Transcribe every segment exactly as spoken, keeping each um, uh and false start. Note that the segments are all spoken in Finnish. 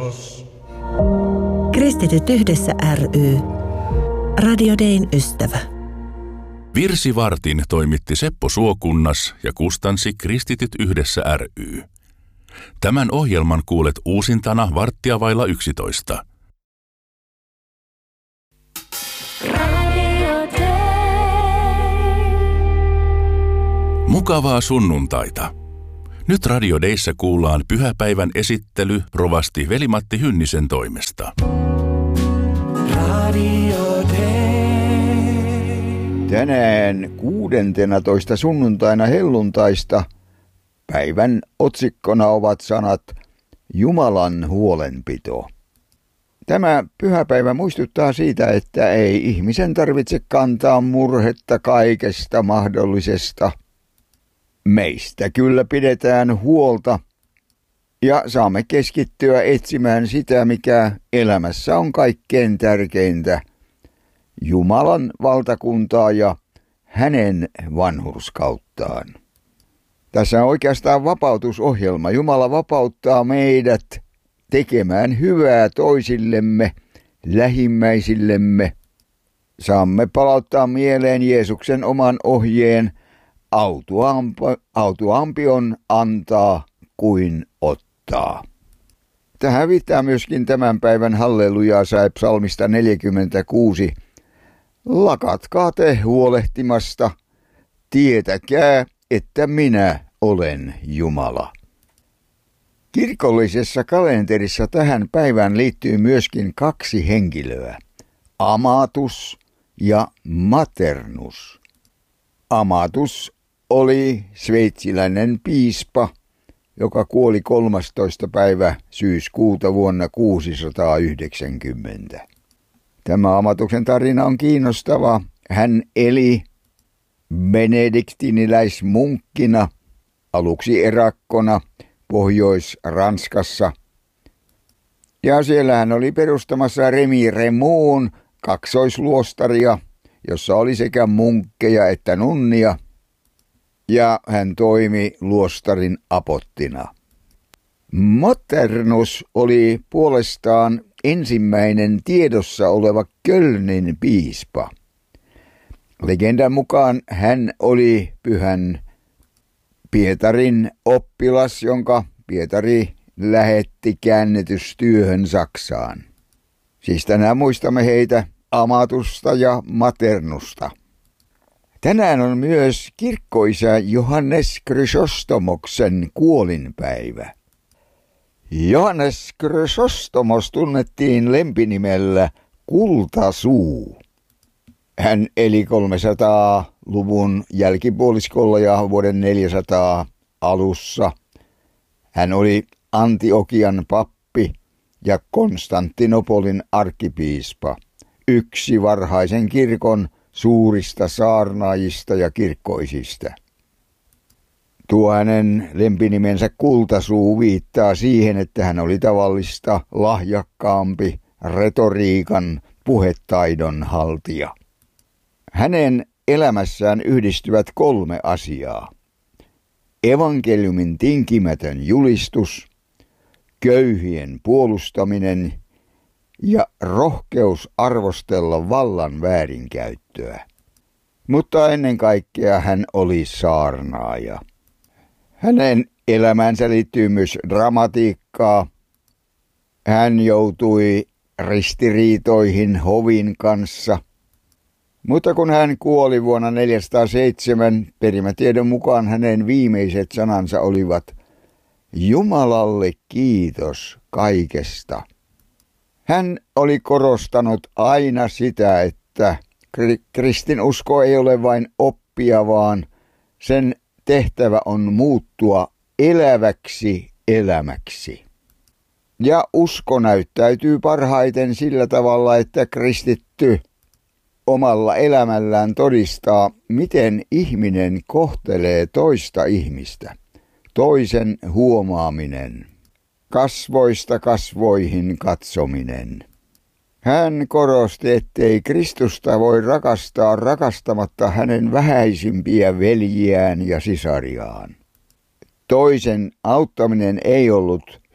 Kristityt yhdessä ry. Radio Dayn ystävä. Virsivartin toimitti Seppo Suokunnas ja kustansi Kristityt yhdessä ry. Tämän ohjelman kuulet uusintana varttia vailla yksitoista. Mukavaa sunnuntaita. Nyt Radio Dayssä kuullaan pyhäpäivän esittely rovasti Veli-Matti Hynnisen toimesta. Radio Day. Tänään kuudentenatoista sunnuntaina helluntaista päivän otsikkona ovat sanat Jumalan huolenpito. Tämä pyhäpäivä muistuttaa siitä, että ei ihmisen tarvitse kantaa murhetta kaikesta mahdollisesta. Meistä kyllä pidetään huolta ja saamme keskittyä etsimään sitä, mikä elämässä on kaikkein tärkeintä, Jumalan valtakuntaa ja hänen vanhurskauttaan. Tässä on oikeastaan vapautusohjelma. Jumala vapauttaa meidät tekemään hyvää toisillemme, lähimmäisillemme. Saamme palauttaa mieleen Jeesuksen oman ohjeen, autuampi, autuampi on antaa kuin ottaa. Tähän viittaa myöskin tämän päivän hallelujaa sai psalmista neljäkymmentäkuusi. Lakatkaa te huolehtimasta, tietäkää, että minä olen Jumala. Kirkollisessa kalenterissa tähän päivään liittyy myöskin kaksi henkilöä, Amatus ja Maternus. Amatus oli sveitsiläinen piispa, joka kuoli kolmastoista päivä syyskuuta vuonna kuusisataayhdeksänkymmentä. Tämä Amatuksen tarina on kiinnostava. Hän eli benediktiniläismunkkina, aluksi erakkona Pohjois-Ranskassa. Ja siellä hän oli perustamassa Remiremou'n kaksoisluostaria, jossa oli sekä munkkeja että nunnia, ja hän toimi luostarin apottina. Maternus oli puolestaan ensimmäinen tiedossa oleva Kölnin piispa. Legendan mukaan hän oli pyhän Pietarin oppilas, jonka Pietari lähetti käännetystyöhön Saksaan. Siis tänään muistamme heitä, Amatusta ja Maternusta. Tänään on myös kirkkoisä Johannes Chrysostomoksen kuolinpäivä. Johannes Chrysostomos tunnettiin lempinimellä Kultasuu. Hän eli kolmesataaluvun jälkipuoliskolla ja vuoden neljäsataa alussa. Hän oli Antiokian pappi ja Konstantinopolin arkkipiispa, yksi varhaisen kirkon suurista saarnaajista ja kirkkoisista. Tuo hänen lempinimensä Kultasuu viittaa siihen, että hän oli tavallista lahjakkaampi retoriikan puhetaidon haltija. Hänen elämässään yhdistyvät kolme asiaa. Evankeliumin tinkimätön julistus, köyhien puolustaminen ja rohkeus arvostella vallan väärinkäyttöä. Mutta ennen kaikkea hän oli saarnaaja. Hänen elämänsä liittyy myös dramatiikkaa. Hän joutui ristiriitoihin hovin kanssa. Mutta kun hän kuoli vuonna neljäsataaseitsemän, perimätiedon mukaan hänen viimeiset sanansa olivat Jumalalle kiitos kaikesta. Hän oli korostanut aina sitä, että kristinusko ei ole vain oppia, vaan sen tehtävä on muuttua eläväksi elämäksi. Ja usko näyttäytyy parhaiten sillä tavalla, että kristitty omalla elämällään todistaa, miten ihminen kohtelee toista ihmistä. Toisen huomaaminen. Kasvoista kasvoihin katsominen. Hän korosti, ettei Kristusta voi rakastaa rakastamatta hänen vähäisimpiä veljiään ja sisariaan. Toisen auttaminen ei ollut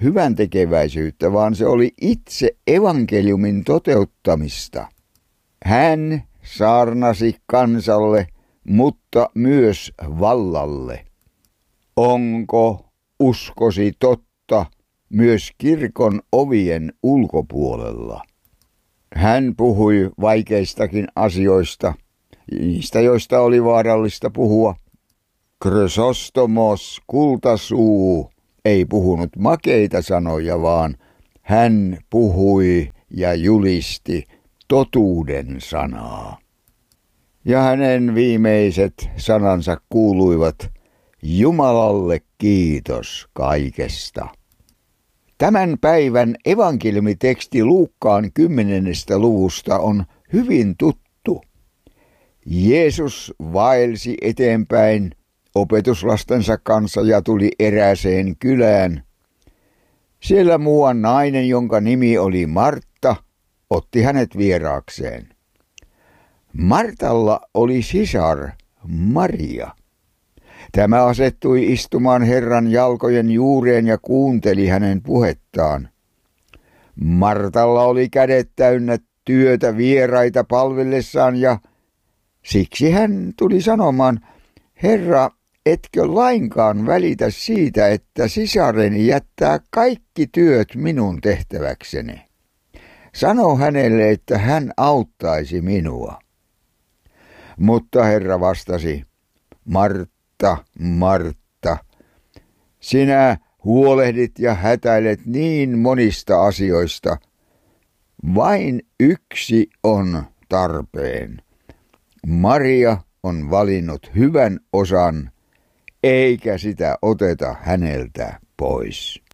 hyvän tekeväisyyttä, vaan se oli itse evankeliumin toteuttamista. Hän saarnasi kansalle, mutta myös vallalle. Onko uskosi totta myös kirkon ovien ulkopuolella? Hän puhui vaikeistakin asioista, niistä joista oli vaarallista puhua. Chrysostomos, kultasuu, ei puhunut makeita sanoja, vaan hän puhui ja julisti totuuden sanaa. Ja hänen viimeiset sanansa kuuluivat: Jumalalle kiitos kaikesta. Tämän päivän evankeliumiteksti Luukkaan kymmenennestä luvusta on hyvin tuttu. Jeesus vaelsi eteenpäin opetuslastensa kanssa ja tuli erääseen kylään. Siellä muuan nainen, jonka nimi oli Martta, otti hänet vieraakseen. Martalla oli sisar Maria. Tämä asettui istumaan Herran jalkojen juureen ja kuunteli hänen puhettaan. Martalla oli kädet täynnä työtä vieraita palvellessaan ja siksi hän tuli sanomaan: Herra, etkö lainkaan välitä siitä, että sisareni jättää kaikki työt minun tehtäväkseni? Sano hänelle, että hän auttaisi minua. Mutta Herra vastasi: Martta, Martta, sinä huolehdit ja hätäilet niin monista asioista. Vain yksi on tarpeen. Maria on valinnut hyvän osan, eikä sitä oteta häneltä pois.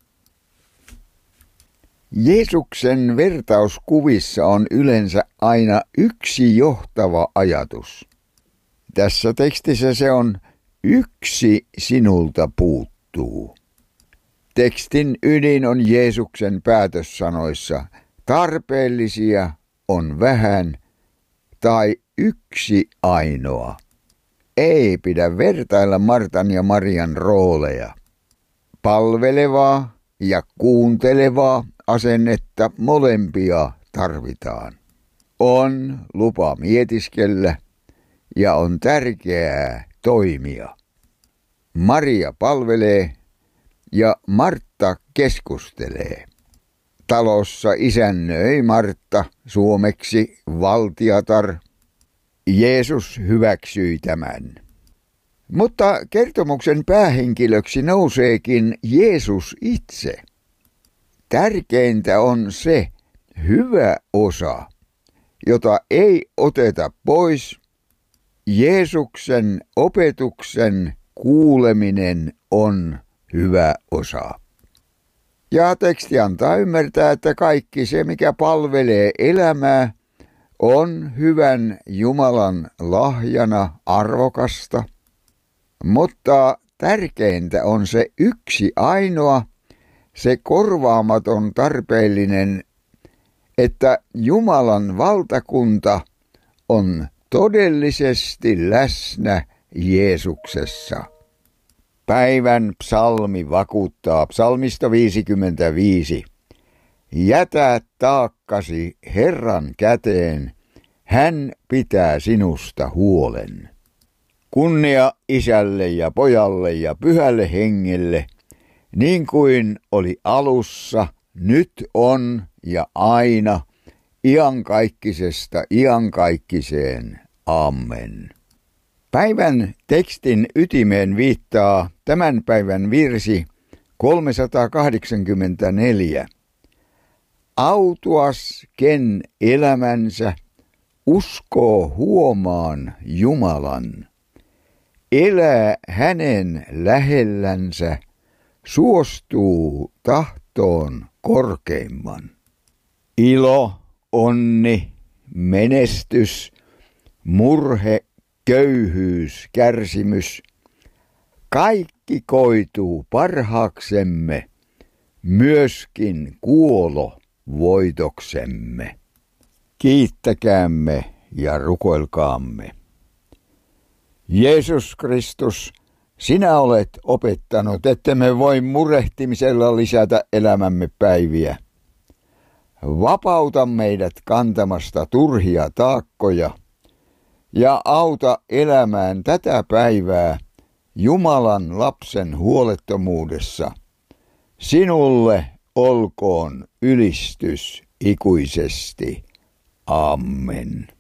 Jeesuksen vertauskuvissa on yleensä aina yksi johtava ajatus. Tässä tekstissä se on: yksi sinulta puuttuu. Tekstin ydin on Jeesuksen päätössanoissa: tarpeellisia on vähän tai yksi ainoa. Ei pidä vertailla Martan ja Marian rooleja. Palvelevaa ja kuuntelevaa asennetta molempia tarvitaan. On lupa mietiskellä ja on tärkeää toimia. Maria palvelee ja Martta keskustelee. Talossa isännöi Martta, suomeksi valtiatar. Jeesus hyväksyi tämän. Mutta kertomuksen päähenkilöksi nouseekin Jeesus itse. Tärkeintä on se hyvä osa, jota ei oteta pois. Jeesuksen opetuksen kuuleminen on hyvä osa. Ja teksti antaa ymmärtää, että kaikki se, mikä palvelee elämää, on hyvän Jumalan lahjana arvokasta. Mutta tärkeintä on se yksi ainoa, se korvaamaton tarpeellinen, että Jumalan valtakunta on todellisesti läsnä Jeesuksessa. Päivän psalmi vakuuttaa, psalmista viisikymmentäviisi. Jätä taakkasi Herran käteen, hän pitää sinusta huolen. Kunnia Isälle ja Pojalle ja Pyhälle Hengelle, niin kuin oli alussa, nyt on ja aina, iankaikkisesta iankaikkiseen. Amen. Päivän tekstin ytimeen viittaa tämän päivän virsi kolmesataakahdeksankymmentäneljä. Autuas, ken elämänsä uskoo huomaan Jumalan, elää hänen lähellänsä, suostuu tahtoon korkeimman. Ilo, onni, menestys, murhe, köyhyys, kärsimys, kaikki koituu parhaaksemme, myöskin kuolo voitoksemme. Kiittäkäämme ja rukoilkaamme. Jeesus Kristus, Sinä olet opettanut, ettemme voi murehtimisella lisätä elämämme päiviä. Vapauta meidät kantamasta turhia taakkoja ja auta elämään tätä päivää Jumalan lapsen huolettomuudessa. Sinulle olkoon ylistys ikuisesti. Amen.